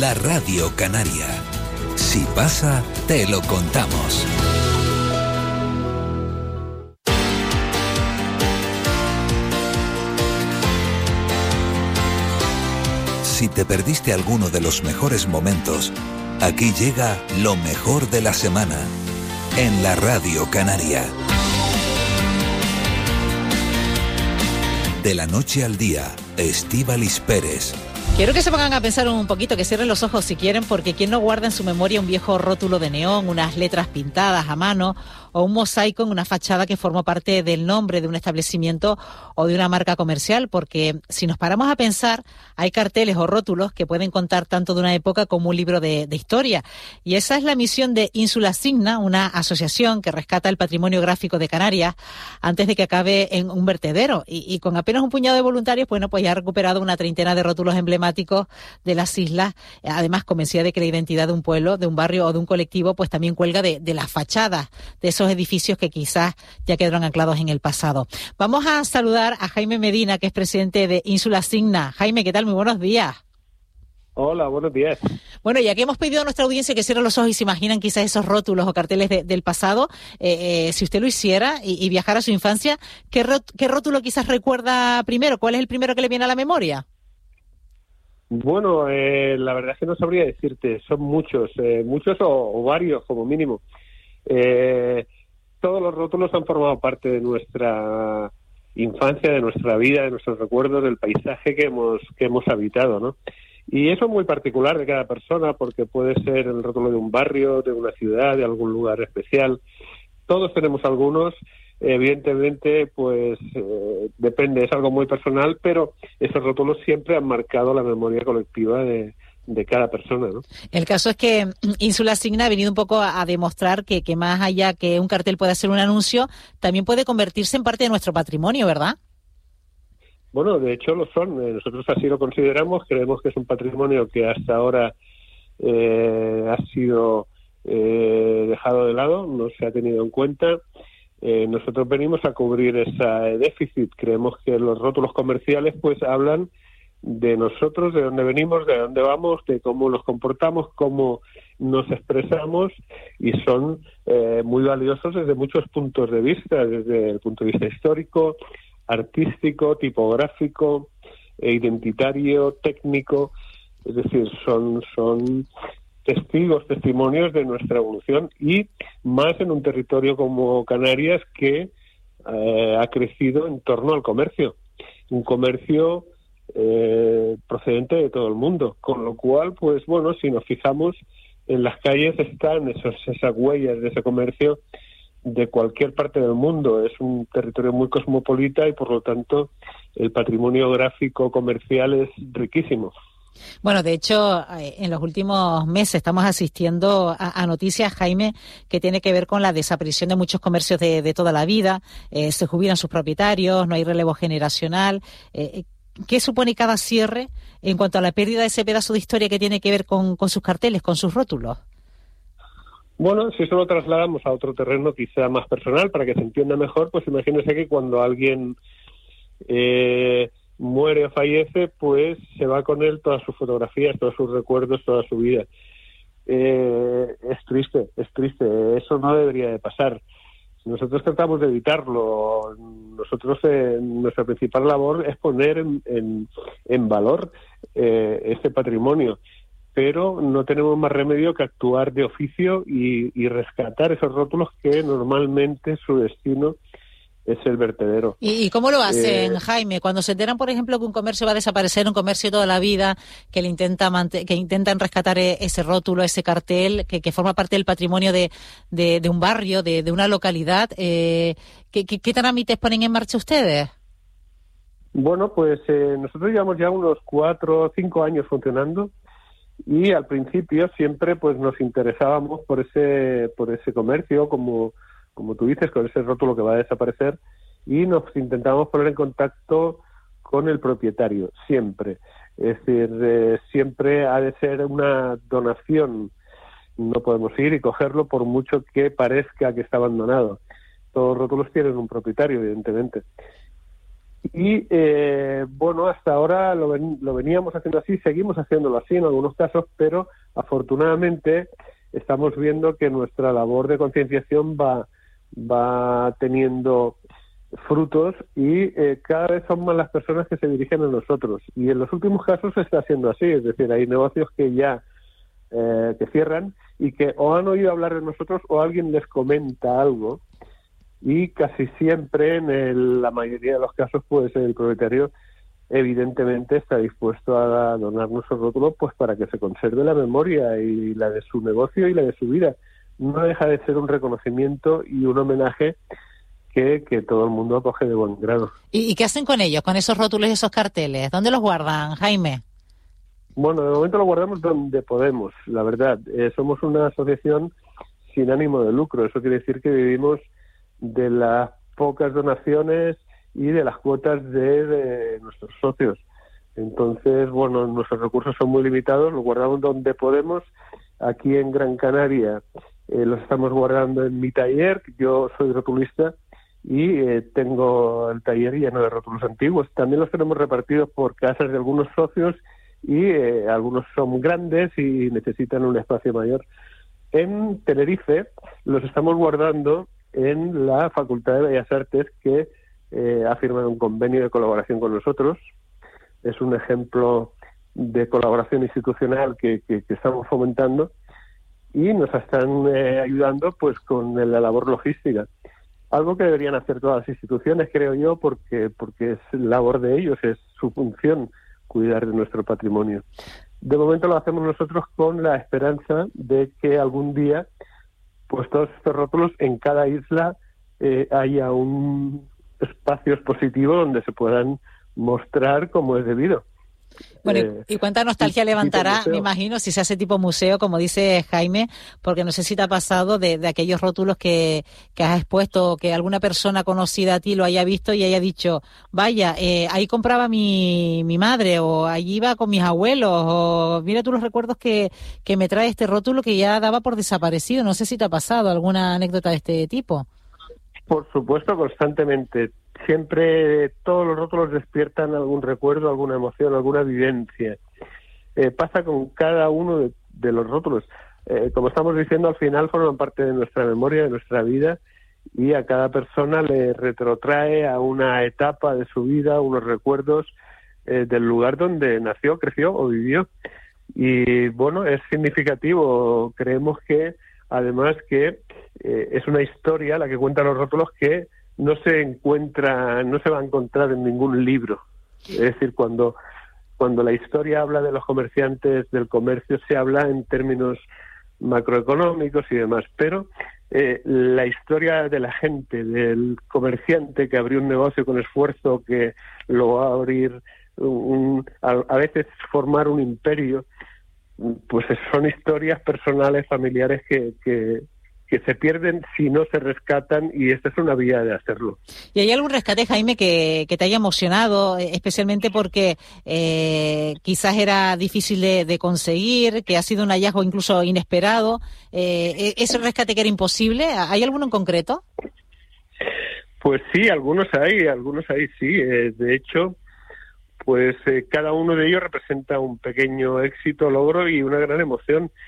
la Radio Canaria. Si pasa, te lo contamos. Si te perdiste alguno de los mejores momentos, aquí llega lo mejor de la semana en la Radio Canaria. De la noche al día, Estíbaliz Pérez. Quiero que se pongan a pensar un poquito, que cierren los ojos si quieren, porque ¿quién no guarda en su memoria un viejo rótulo de neón, unas letras pintadas a mano o un mosaico en una fachada que formó parte del nombre de un establecimiento o de una marca comercial? Porque si nos paramos a pensar, hay carteles o rótulos que pueden contar tanto de una época como un libro de historia. Y esa es la misión de Ínsula Signa, una asociación que rescata el patrimonio gráfico de Canarias antes de que acabe en un vertedero. Y con apenas un puñado de voluntarios, bueno, pues ya ha recuperado una treintena de rótulos emblemáticos de las islas, además convencida de que la identidad de un pueblo, de un barrio o de un colectivo, pues también cuelga de las fachadas de esos edificios que quizás ya quedaron anclados en el pasado. Vamos a saludar a Jaime Medina, que es presidente de Ínsula Signa. Jaime, ¿qué tal? Muy buenos días. Hola, buenos días. Bueno, ya que hemos pedido a nuestra audiencia que cierre los ojos y se imaginan quizás esos rótulos o carteles del pasado, si usted lo hiciera y viajara a su infancia, ¿qué rótulo quizás recuerda primero? ¿Cuál es el primero que le viene a la memoria? Bueno, la verdad es que no sabría decirte, son muchos o varios como mínimo. Todos los rótulos han formado parte de nuestra infancia, de nuestra vida, de nuestros recuerdos, del paisaje que hemos habitado, ¿no? Y eso es muy particular de cada persona, porque puede ser el rótulo de un barrio, de una ciudad, de algún lugar especial. Todos tenemos algunos. Evidentemente, pues depende, es algo muy personal, pero esos rótulos siempre han marcado la memoria colectiva de cada persona, ¿no? El caso es que Ínsula Signa ha venido un poco a demostrar que más allá que un cartel puede ser un anuncio, también puede convertirse en parte de nuestro patrimonio, ¿verdad? Bueno, de hecho lo son. Nosotros así lo consideramos. Creemos que es un patrimonio que hasta ahora ha sido dejado de lado, no se ha tenido en cuenta. Nosotros venimos a cubrir ese déficit. Creemos que los rótulos comerciales pues hablan de nosotros, de dónde venimos, de dónde vamos, de cómo nos comportamos, cómo nos expresamos, y son muy valiosos desde muchos puntos de vista, desde el punto de vista histórico, artístico, tipográfico, identitario, técnico. Es decir, son testimonios de nuestra evolución, y más en un territorio como Canarias que ha crecido en torno al comercio, un comercio procedente de todo el mundo, con lo cual, pues bueno, si nos fijamos en las calles están esas huellas de ese comercio de cualquier parte del mundo. Es un territorio muy cosmopolita y por lo tanto el patrimonio gráfico comercial es riquísimo. Bueno, de hecho, en los últimos meses estamos asistiendo a noticias, Jaime, que tiene que ver con la desaparición de muchos comercios de toda la vida. Se jubilan sus propietarios, no hay relevo generacional. ¿Qué supone cada cierre en cuanto a la pérdida de ese pedazo de historia que tiene que ver con sus carteles, con sus rótulos? Bueno, si eso lo trasladamos a otro terreno quizá más personal, para que se entienda mejor, pues imagínese que cuando alguien muere o fallece, pues se va con él todas sus fotografías, todos sus recuerdos, toda su vida. Es triste, eso no debería de pasar. Nosotros tratamos de evitarlo. Nosotros, nuestra principal labor es poner en valor este patrimonio, pero no tenemos más remedio que actuar de oficio y rescatar esos rótulos que normalmente su destino es el vertedero. ¿Y cómo lo hacen, Jaime? Cuando se enteran, por ejemplo, que un comercio va a desaparecer, un comercio de toda la vida, que intentan rescatar ese rótulo, ese cartel, que forma parte del patrimonio de un barrio, de una localidad, ¿qué trámites ponen en marcha ustedes? Bueno, pues nosotros llevamos ya unos 4 o 5 años funcionando, y al principio siempre pues nos interesábamos por ese comercio, como tú dices, con ese rótulo que va a desaparecer, y nos intentamos poner en contacto con el propietario, siempre. Es decir, siempre ha de ser una donación. No podemos ir y cogerlo por mucho que parezca que está abandonado. Todos los rótulos tienen un propietario, evidentemente. Y bueno, hasta ahora lo veníamos haciendo así, seguimos haciéndolo así en algunos casos, pero afortunadamente estamos viendo que nuestra labor de concienciación va teniendo frutos y cada vez son más las personas que se dirigen a nosotros. Y en los últimos casos se está haciendo así, es decir, hay negocios que ya que cierran y que o han oído hablar de nosotros o alguien les comenta algo, y casi siempre, en la mayoría de los casos, pues el propietario evidentemente está dispuesto a donarnos el rótulo pues para que se conserve la memoria y la de su negocio y la de su vida. No deja de ser un reconocimiento y un homenaje que todo el mundo acoge de buen grado. ¿Y qué hacen con ellos, con esos rótulos y esos carteles? ¿Dónde los guardan, Jaime? Bueno, de momento lo guardamos donde podemos, la verdad. Somos una asociación sin ánimo de lucro. Eso quiere decir que vivimos de las pocas donaciones y de las cuotas de nuestros socios. Entonces, bueno, nuestros recursos son muy limitados, los guardamos donde podemos. Aquí en Gran Canaria los estamos guardando en mi taller. Yo soy rotulista y tengo el taller lleno de rótulos antiguos. También los tenemos repartidos por casas de algunos socios y algunos son grandes y necesitan un espacio mayor. En Tenerife los estamos guardando en la Facultad de Bellas Artes, que ha firmado un convenio de colaboración con nosotros. Es un ejemplo de colaboración institucional que estamos fomentando y nos están ayudando pues con la labor logística. Algo que deberían hacer todas las instituciones, creo yo, porque es labor de ellos, es su función cuidar de nuestro patrimonio. De momento lo hacemos nosotros con la esperanza de que algún día pues todos estos rótulos en cada isla haya un espacio expositivo donde se puedan mostrar como es debido. Bueno, y cuánta nostalgia levantará, me imagino, si se hace tipo museo, como dice Jaime, porque no sé si te ha pasado de aquellos rótulos que has expuesto, que alguna persona conocida a ti lo haya visto y haya dicho, vaya, ahí compraba mi madre, o allí iba con mis abuelos, o mira tú los recuerdos que me trae este rótulo que ya daba por desaparecido. No sé si te ha pasado alguna anécdota de este tipo. Por supuesto, constantemente. Siempre todos los rótulos despiertan algún recuerdo, alguna emoción, alguna vivencia. Pasa con cada uno de los rótulos. Como estamos diciendo, al final forman parte de nuestra memoria, de nuestra vida, y a cada persona le retrotrae a una etapa de su vida, unos recuerdos del lugar donde nació, creció o vivió. Y bueno, es significativo. Creemos que, además, que es una historia la que cuentan los rótulos que no se va a encontrar en ningún libro. Es decir, cuando la historia habla de los comerciantes, del comercio, se habla en términos macroeconómicos y demás, pero la historia de la gente, del comerciante que abrió un negocio con esfuerzo, que lo va a abrir, a veces formar un imperio, pues son historias personales, familiares que se pierden si no se rescatan, y esta es una vía de hacerlo. ¿Y hay algún rescate, Jaime, que te haya emocionado, especialmente porque quizás era difícil de conseguir, que ha sido un hallazgo incluso inesperado? ¿Ese rescate que era imposible? ¿Hay alguno en concreto? Pues sí, algunos hay sí. De hecho, pues cada uno de ellos representa un pequeño éxito, logro y una gran emoción.